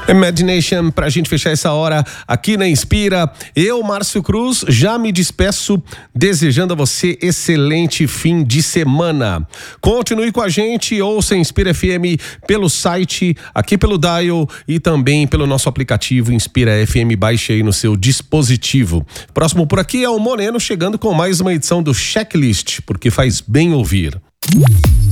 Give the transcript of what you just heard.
Imagination, pra gente fechar essa hora aqui na Inspira. Eu, Márcio Cruz, já me despeço desejando a você excelente fim de semana. Continue com a gente, ouça Inspira FM pelo site, aqui pelo Dial e também pelo nosso aplicativo Inspira FM. Baixe aí no seu dispositivo. Próximo por aqui é o Moreno chegando com mais uma edição do Checklist, porque faz bem ouvir.